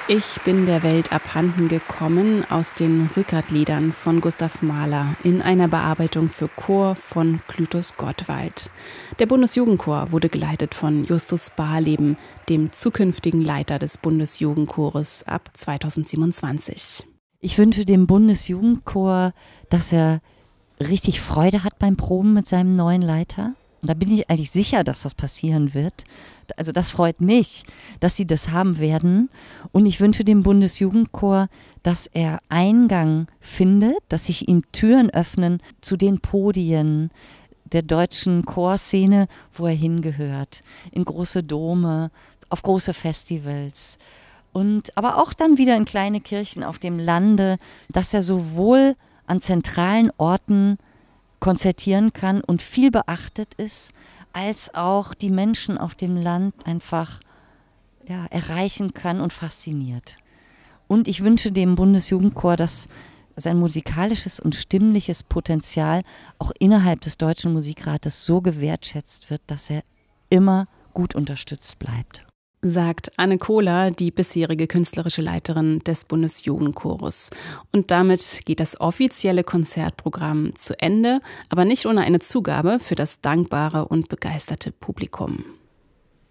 Ich bin der Welt abhanden gekommen aus den Rückert-Liedern von Gustav Mahler in einer Bearbeitung für Chor von Clytus Gottwald. Der Bundesjugendchor wurde geleitet von Justus Barleben, dem zukünftigen Leiter des Bundesjugendchores ab 2027. Ich wünsche dem Bundesjugendchor, dass er richtig Freude hat beim Proben mit seinem neuen Leiter. Und da bin ich eigentlich sicher, dass das passieren wird. Also das freut mich, dass sie das haben werden. Und ich wünsche dem Bundesjugendchor, dass er Eingang findet, dass sich ihm Türen öffnen zu den Podien der deutschen Chorszene, wo er hingehört. In große Dome, auf große Festivals. Aber auch dann wieder in kleine Kirchen auf dem Lande, dass er sowohl an zentralen Orten konzertieren kann und viel beachtet ist, als auch die Menschen auf dem Land einfach erreichen kann und fasziniert. Und ich wünsche dem Bundesjugendchor, dass sein musikalisches und stimmliches Potenzial auch innerhalb des Deutschen Musikrates so gewertschätzt wird, dass er immer gut unterstützt bleibt. Sagt Anne Kohler, die bisherige künstlerische Leiterin des Bundesjugendchores. Und damit geht das offizielle Konzertprogramm zu Ende, aber nicht ohne eine Zugabe für das dankbare und begeisterte Publikum.